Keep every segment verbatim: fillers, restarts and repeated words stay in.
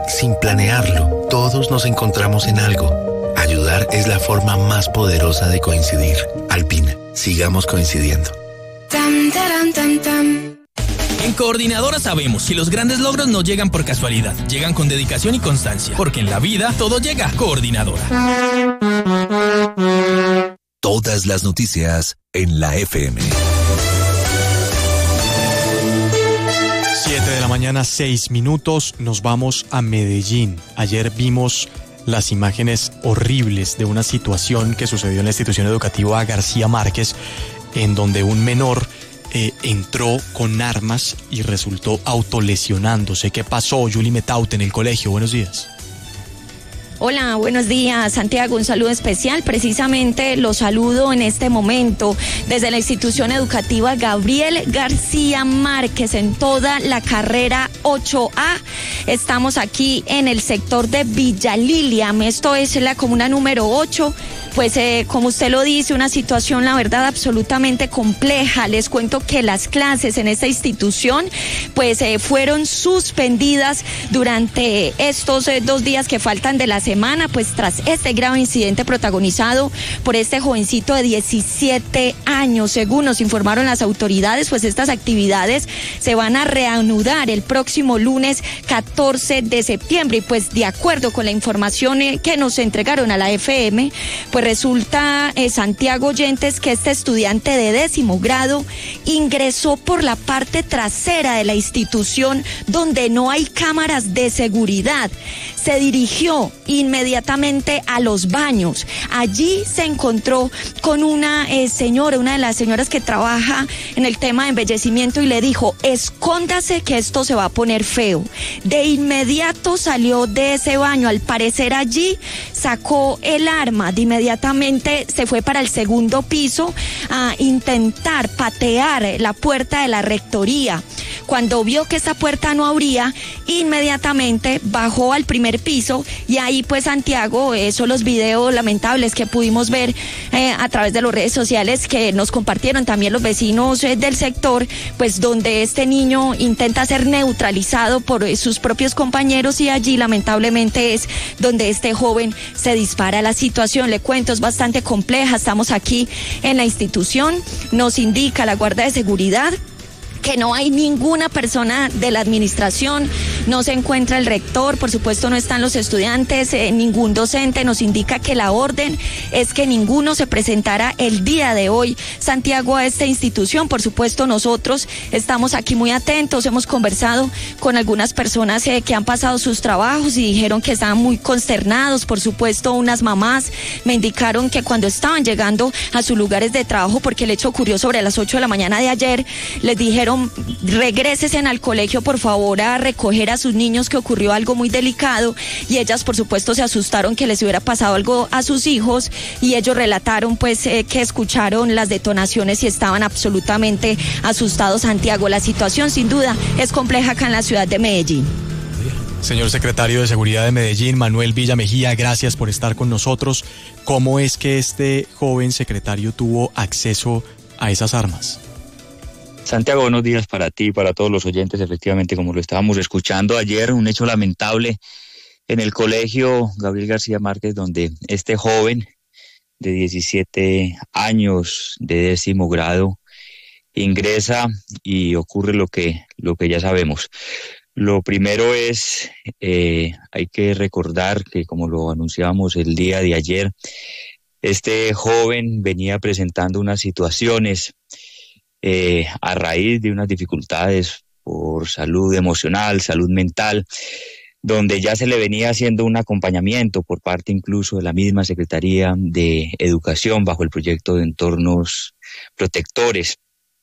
Sin planearlo, todos nos encontramos en algo. Ayudar es la forma más poderosa de coincidir. Alpina, sigamos coincidiendo. Tam, taram, tam, tam. En Coordinadora sabemos que los grandes logros no llegan por casualidad, llegan con dedicación y constancia, porque en la vida todo llega. Coordinadora. Todas las noticias en la F M. siete de la mañana, seis minutos, nos vamos a Medellín. Ayer vimos las imágenes horribles de una situación que sucedió en la institución educativa García Márquez, en donde un menor eh, entró con armas y resultó autolesionándose. ¿Qué pasó, Yuli Metaute, en el colegio? Buenos días. Hola, buenos días, Santiago, un saludo especial. Precisamente lo saludo en este momento desde la institución educativa Gabriel García Márquez en toda la carrera ocho A. Estamos aquí en el sector de Villa Lilia, esto es la comuna número ocho. Pues eh, como usted lo dice, una situación la verdad absolutamente compleja. Les cuento que las clases en esta institución pues eh, fueron suspendidas durante estos eh, dos días que faltan de la semana, pues tras este grave incidente protagonizado por este jovencito de diecisiete años. Según nos informaron las autoridades, pues estas actividades se van a reanudar el próximo lunes catorce de septiembre y pues de acuerdo con la información eh, que nos entregaron a la F M, pues resulta, eh, Santiago Oyentes, que este estudiante de décimo grado ingresó por la parte trasera de la institución donde no hay cámaras de seguridad. Se dirigió inmediatamente a los baños. Allí se encontró con una eh, señora, una de las señoras que trabaja en el tema de embellecimiento y le dijo, escóndase que esto se va a poner feo. De inmediato salió de ese baño, al parecer allí sacó el arma, de inmediatamente se fue para el segundo piso a intentar patear la puerta de la rectoría. Cuando vio que esta puerta no abría, inmediatamente bajó al primer piso y ahí pues Santiago, esos los videos lamentables que pudimos ver eh, a través de las redes sociales que nos compartieron también los vecinos eh, del sector, pues donde este niño intenta ser neutralizado por eh, sus propios compañeros y allí lamentablemente es donde este joven se dispara. La situación, le cuento, es bastante compleja. Estamos aquí en la institución, nos indica la guardia de seguridad que no hay ninguna persona de la administración, no se encuentra el rector, por supuesto no están los estudiantes, eh, ningún docente. Nos indica que la orden es que ninguno se presentara el día de hoy, Santiago, a esta institución. Por supuesto nosotros estamos aquí muy atentos, hemos conversado con algunas personas eh, que han pasado sus trabajos y dijeron que estaban muy consternados. Por supuesto unas mamás me indicaron que cuando estaban llegando a sus lugares de trabajo, porque el hecho ocurrió sobre las ocho de la mañana de ayer, les dijeron regrésesen al colegio por favor a recoger a sus niños, que ocurrió algo muy delicado, y ellas por supuesto se asustaron que les hubiera pasado algo a sus hijos y ellos relataron pues eh, que escucharon las detonaciones y estaban absolutamente asustados. Santiago, la situación sin duda es compleja acá en la ciudad de Medellín. Señor secretario de Seguridad de Medellín, Manuel Villa Mejía, gracias por estar con nosotros. ¿Cómo es que este joven secretario tuvo acceso a esas armas? Santiago, buenos días para ti y para todos los oyentes. Efectivamente, como lo estábamos escuchando ayer, un hecho lamentable en el colegio Gabriel García Márquez, donde este joven de diecisiete años de décimo grado ingresa y ocurre lo que, lo que ya sabemos. Lo primero es, eh, hay que recordar que, como lo anunciábamos el día de ayer, este joven venía presentando unas situaciones Eh, a raíz de unas dificultades por salud emocional, salud mental, donde ya se le venía haciendo un acompañamiento por parte incluso de la misma Secretaría de Educación bajo el proyecto de entornos protectores.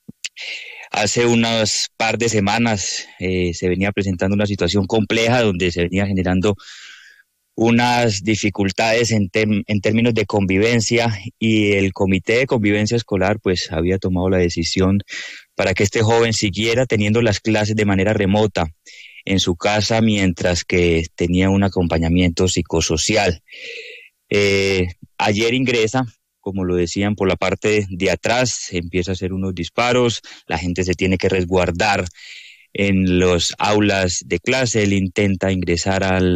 Hace unas par de semanas eh, se venía presentando una situación compleja donde se venía generando unas dificultades en, tem- en términos de convivencia, y el Comité de Convivencia Escolar pues había tomado la decisión para que este joven siguiera teniendo las clases de manera remota en su casa mientras que tenía un acompañamiento psicosocial. Eh, ayer ingresa, como lo decían, por la parte de atrás, se empieza a hacer unos disparos, la gente se tiene que resguardar en los aulas de clase, él intenta ingresar al